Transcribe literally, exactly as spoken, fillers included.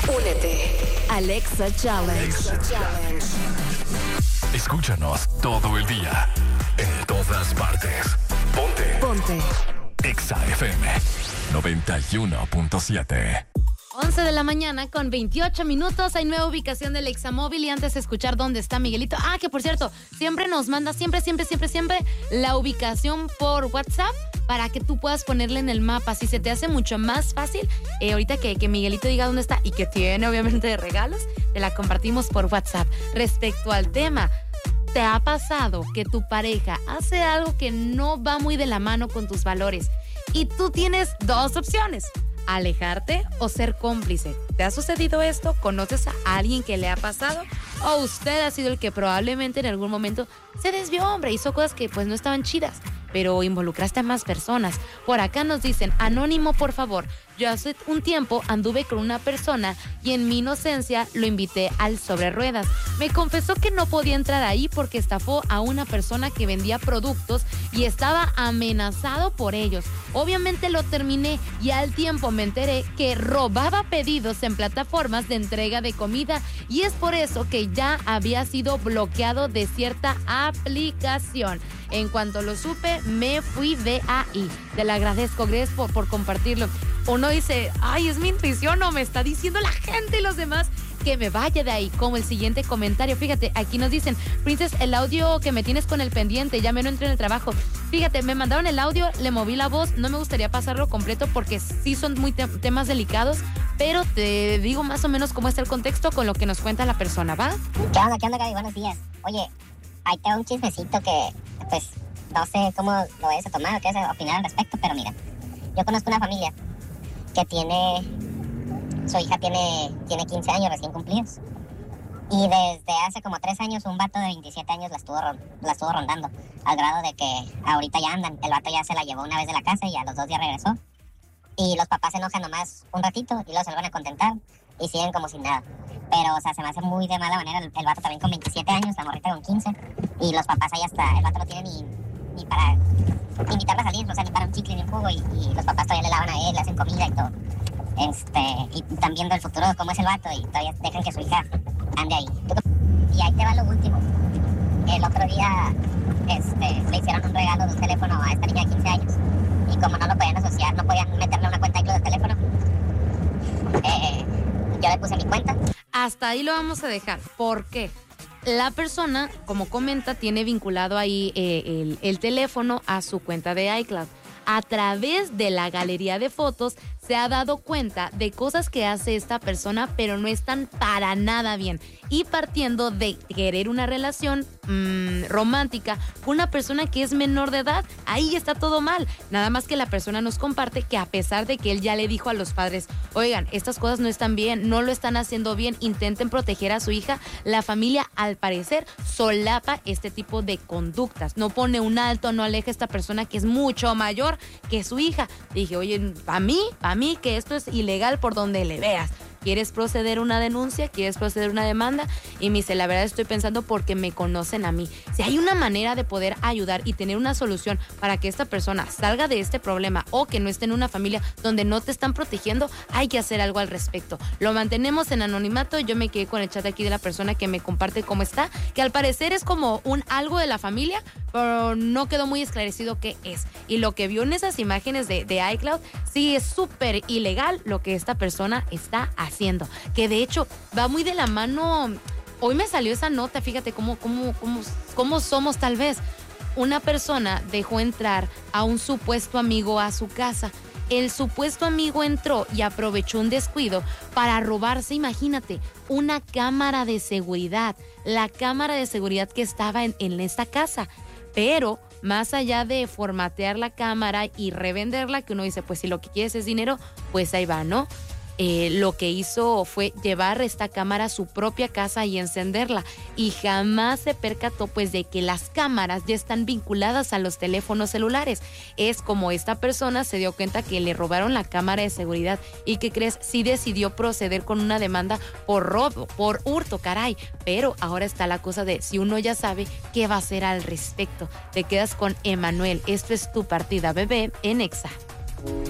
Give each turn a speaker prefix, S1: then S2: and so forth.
S1: Únete. Alexa Challenge. Alexa Challenge.
S2: Escúchanos todo el día, en todas partes. Ponte.
S1: Ponte.
S2: Exa F M noventa y uno punto siete.
S3: once de la mañana con veintiocho minutos. Hay nueva ubicación del Examóvil. Y antes de escuchar dónde está Miguelito. Ah, que por cierto, siempre nos manda, siempre, siempre, siempre, siempre la ubicación por WhatsApp para que tú puedas ponerle en el mapa. Si se te hace mucho más fácil, eh, ahorita que, que Miguelito diga dónde está y que tiene obviamente de regalos, te la compartimos por WhatsApp. Respecto al tema, ¿te ha pasado que tu pareja hace algo que no va muy de la mano con tus valores y tú tienes dos opciones? ¿Alejarte o ser cómplice? ¿Te ha sucedido esto? ¿Conoces a alguien que le ha pasado? ¿O usted ha sido el que probablemente en algún momento se desvió, hombre, hizo cosas que pues no estaban chidas, pero involucraste a más personas? Por acá nos dicen, anónimo, por favor, yo hace un tiempo anduve con una persona y en mi inocencia lo invité al sobre ruedas. Me confesó que no podía entrar ahí porque estafó a una persona que vendía productos y estaba amenazado por ellos. Obviamente lo terminé y al tiempo me enteré que robaba pedidos en plataformas de entrega de comida y es por eso que ya había sido bloqueado de cierta aplicación. En cuanto lo supe, me fui de ahí. Te lo agradezco, gracias por, por compartirlo. Uno dice, ay, es mi intuición o me está diciendo la gente y los demás que me vaya de ahí, como el siguiente comentario. Fíjate, aquí nos dicen, Princess, el audio que me tienes con el pendiente, ya me no entré en el trabajo. Fíjate, me mandaron el audio, le moví la voz, no me gustaría pasarlo completo porque sí son muy te- temas delicados, pero te digo más o menos cómo está el contexto con lo que nos cuenta la persona, ¿va?
S4: ¿Qué onda, qué onda, Gaby? Buenos días. Oye, ahí te va un chismecito que, pues, no sé cómo lo vayas a tomar o qué vas a opinar al respecto, pero mira, yo conozco una familia que tiene, su hija tiene, tiene quince años recién cumplidos. Y desde hace como tres años un vato de veintisiete años la estuvo, la estuvo rondando, al grado de que ahorita ya andan. El vato ya se la llevó una vez de la casa y a los dos días regresó. Y los papás se enojan nomás un ratito y luego se vuelven a contentar y siguen como sin nada. Pero, o sea, se me hace muy de mala manera. El, el vato también con veintisiete años, la morrita con quince. Y los papás ahí hasta, el vato no tiene ni, ni para invitarla a salir, o sea, ni para un chicle ni un jugo. Y, y los papás todavía le lavan a él, le hacen comida y todo. Este, y están viendo el futuro de cómo es el vato y todavía dejan que su hija ande ahí. Y ahí te va lo último. El otro día este, le hicieron un regalo de un teléfono a esta niña de quince años. Y como no lo podían asociar, no podían meterle una cuenta iCloud del teléfono, eh, yo le puse mi cuenta.
S3: Hasta ahí lo vamos a dejar. ¿Por qué? La persona, como comenta, tiene vinculado ahí eh, el, el teléfono a su cuenta de iCloud. A través de la galería de fotos se ha dado cuenta de cosas que hace esta persona, pero no están para nada bien. Y partiendo de querer una relación mmm, romántica con una persona que es menor de edad, ahí está todo mal. Nada más que la persona nos comparte que a pesar de que él ya le dijo a los padres, oigan, estas cosas no están bien, no lo están haciendo bien, intenten proteger a su hija, la familia al parecer solapa este tipo de conductas. No pone un alto, no aleja a esta persona que es mucho mayor que su hija. Dije, oye, para mí, para mí que esto es ilegal por donde le veas. ¿Quieres proceder una denuncia? ¿Quieres proceder una demanda? Y me dice, la verdad estoy pensando porque me conocen a mí. Si hay una manera de poder ayudar y tener una solución para que esta persona salga de este problema o que no esté en una familia donde no te están protegiendo, hay que hacer algo al respecto. Lo mantenemos en anonimato. Yo me quedé con el chat aquí de la persona que me comparte cómo está, que al parecer es como un algo de la familia, pero no quedó muy esclarecido qué es. Y lo que vio en esas imágenes de, de iCloud, sí es súper ilegal lo que esta persona está haciendo. haciendo, que de hecho va muy de la mano. Hoy me salió esa nota, fíjate cómo, cómo, cómo, cómo somos tal vez. Una persona dejó entrar a un supuesto amigo a su casa. El supuesto amigo entró y aprovechó un descuido para robarse, imagínate, una cámara de seguridad. La cámara de seguridad que estaba en, en esta casa. Pero más allá de formatear la cámara y revenderla, que uno dice, pues si lo que quieres es dinero, pues ahí va, ¿no? Eh, lo que hizo fue llevar esta cámara a su propia casa y encenderla, y jamás se percató pues de que las cámaras ya están vinculadas a los teléfonos celulares. Es como esta persona se dio cuenta que le robaron la cámara de seguridad y que crees, sí decidió proceder con una demanda por robo, por hurto, caray. Pero ahora está la cosa de si uno ya sabe qué va a hacer al respecto. Te quedas con Emanuel. Esto es Tu Partida, bebé, en Exa.